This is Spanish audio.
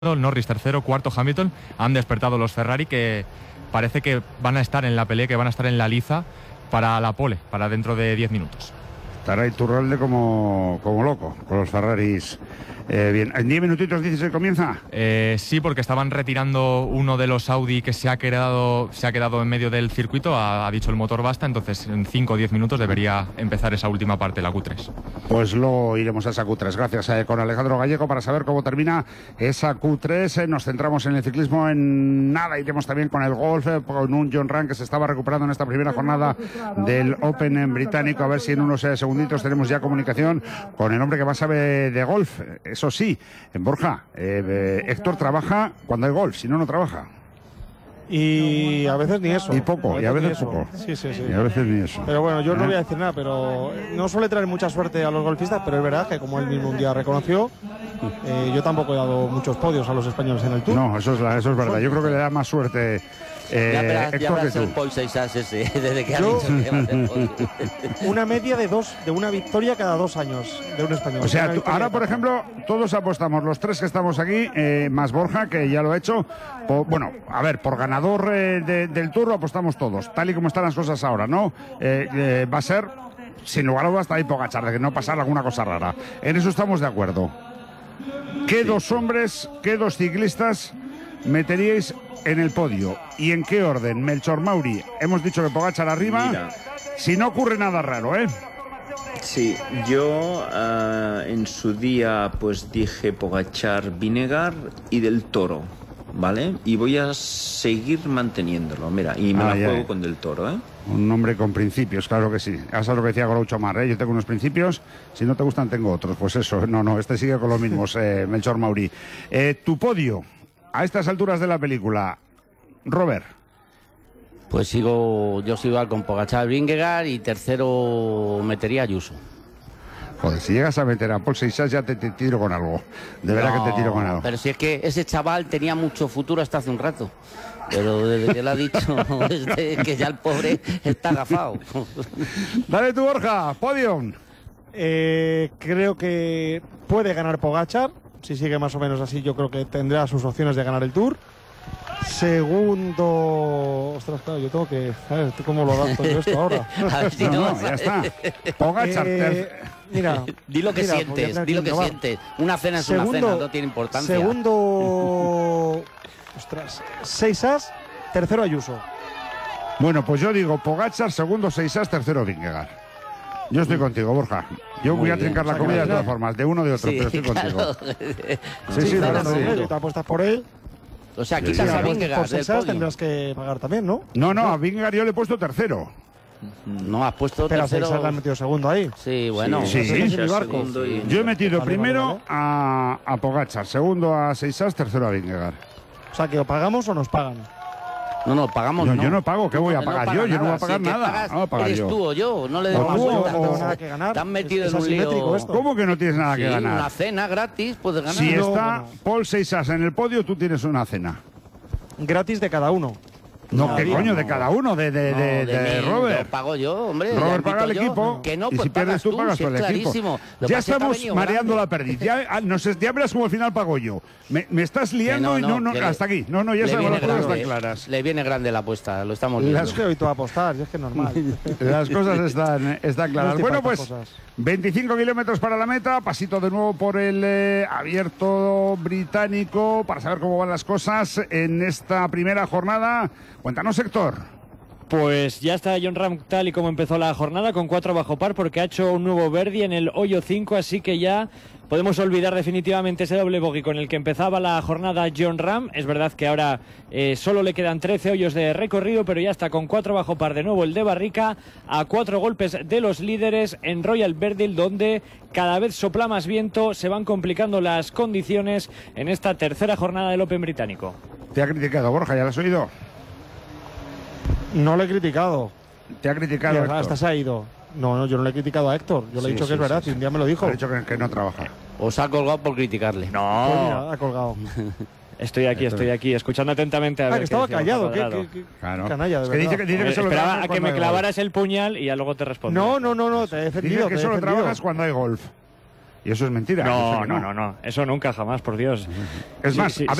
Norris tercero, cuarto Hamilton. Han despertado los Ferrari, que parece que van a estar en la pelea, que van a estar en la liza para la pole, para dentro de 10 minutos. Estará Iturralde como loco con los Ferraris. Bien, ¿en 10 minutitos dices que comienza? Sí, porque estaban retirando uno de los Audi que se ha quedado en medio del circuito. Ha dicho el motor basta, entonces en 5 o 10 minutos debería empezar esa última parte, la Q3. Pues luego iremos a esa Q3. Gracias con Alejandro Gallego para saber cómo termina esa Q3. Nos centramos en el ciclismo, en nada. Iremos también con el golf, con un Jon Rahm que se estaba recuperando en esta primera jornada del Open británico. A ver si en unos segunditos tenemos ya comunicación con el hombre que más sabe de golf. Eso sí, en Borja, Héctor trabaja cuando hay golf, si no, no trabaja. Y a veces ni eso. Y poco, y a veces poco. Sí. Y a veces ni eso. Pero bueno, yo no voy a decir nada, pero no suele traer mucha suerte a los golfistas, pero es verdad que como él mismo un día reconoció, yo tampoco he dado muchos podios a los españoles en el Tour. No, eso es verdad. Yo creo que le da más suerte ya verás Héctor el Paul Seixas ese, desde que ha dicho que va a ser podio. Una media de una victoria cada 2 años de un español. O sea, ahora, por ejemplo, todos apostamos, los tres que estamos aquí, más Borja, que ya lo ha hecho. Por ganador del Tour lo apostamos todos, tal y como están las cosas ahora, ¿no? Va a ser, sin lugar a dudas, Tadej Pogačar, de que no pasar alguna cosa rara. En eso estamos de acuerdo. ¿Qué dos hombres, qué dos ciclistas meteríais en el podio? ¿Y en qué orden? Melchor Mauri, hemos dicho que Pogačar arriba. Mira, si no ocurre nada raro, ¿eh? Sí, yo en su día pues dije Pogačar, Vingegaard y Del Toro, ¿vale? Y voy a seguir manteniéndolo, mira, y me la juego con Del Toro, ¿eh? Un hombre con principios, claro que sí. Eso es lo que decía Groucho Mar, ¿eh? Yo tengo unos principios, si no te gustan tengo otros. Pues eso, no, este sigue con los mismos, Melchor Mauri. Tu podio, a estas alturas de la película, Robert. Pues yo sigo con Pogačar, Vingegaard, y tercero metería a Ayuso. Joder, si llegas a meter a Paul Seixas ya te tiro con algo. De verdad que te tiro con algo. Pero si es que ese chaval tenía mucho futuro hasta hace un rato. Pero desde que lo ha dicho, que ya el pobre está agafado. Dale tú, Borja, podium. Creo que puede ganar Pogačar. Si sigue más o menos así, yo creo que tendrá sus opciones de ganar el Tour. Segundo... Ostras, claro, yo tengo que... ¿sabes? ¿Cómo lo adapto yo esto ahora? Ya está. Pogačar. Mira, di lo que sientes. Una cena es una cena, no tiene importancia. Segundo... Ostras, Seixas, tercero Ayuso. Bueno, pues yo digo Pogačar, segundo Seixas, tercero Vingegaard. Yo estoy contigo, Borja. Yo voy a trincar la comida de todas formas, de uno o de otro, pero estoy contigo. Sí, te apuestas por él. O sea, quitas a Vingegaard del podio. Tendrás que pagar también, ¿no? No, a Vingegaard yo le he puesto tercero. No, has puesto pero tercero. Pero has metido segundo ahí. Sí, bueno. Sí. Yo he metido primero a Pogačar, segundo a Seixas, tercero a Vingegaard. O sea, que o pagamos o nos pagan. No, pagamos no. Yo no pago, ¿qué voy a pagar yo? Yo no voy a pagar nada. No eres tú o yo, no le demos vuelta. No tengo nada que ganar. Te han metido en un lío. ¿Cómo que no tienes nada que ganar? Una cena gratis puedes ganar. Si está Paul Seixas en el podio, tú tienes una cena. Gratis de cada uno. No, ¿qué coño? De cada uno, de Robert. Lo pago yo, hombre. Robert paga el equipo. Que no, y pues si pierdes tú, pagas todo el equipo. Ya estamos mareando la perdiz. Ya verás como al final pago yo. Me estás liando y no, hasta aquí. No, ya sabemos, las cosas están claras. Le viene grande la apuesta, lo estamos viendo. Es que hoy tú a apostar, es que es normal. Las cosas están claras. Bueno, pues 25 kilómetros para la meta. Pasito de nuevo por el abierto británico para saber cómo van las cosas en esta primera jornada. Cuéntanos, Héctor. Pues ya está Jon Rahm tal y como empezó la jornada, con 4 bajo par, porque ha hecho un nuevo birdie en el hoyo 5, así que ya podemos olvidar definitivamente ese doble bogey con el que empezaba la jornada Jon Rahm. Es verdad que ahora solo le quedan 13 hoyos de recorrido, pero ya está con 4 bajo par de nuevo el de Barrica, a 4 golpes de los líderes en Royal Verdil, donde cada vez sopla más viento, se van complicando las condiciones en esta tercera jornada del Open británico. Te ha criticado, Borja, ¿ya lo has oído? No le he criticado. Te ha criticado Héctor. Hasta se ha ido. No, yo no le he criticado a Héctor. Yo le he dicho que es verdad, y un día me lo dijo. Ha dicho que no trabaja. Os ha colgado por criticarle. No. Pues mira, ha colgado. Estoy aquí, escuchando atentamente a ver. Que estaba callado, qué claro. Canalla, de verdad. Dice que solo esperaba a que me clavaras el puñal y ya luego te respondo. No, te he defendido. Dice que solo trabajas cuando hay golf. Y eso es mentira. Yo sé No, que no, no, no. Eso nunca, jamás, por Dios. Es Sí, más, sí, a